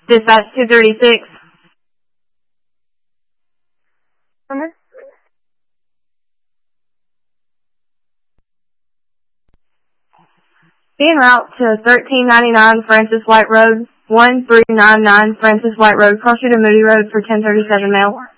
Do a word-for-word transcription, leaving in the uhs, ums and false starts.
Dispatch two thirty-six. Summer? Be en route to thirteen ninety-nine Francis White Road, one three nine nine Francis White Road, cross to Moody Road for ten thirty-seven mail.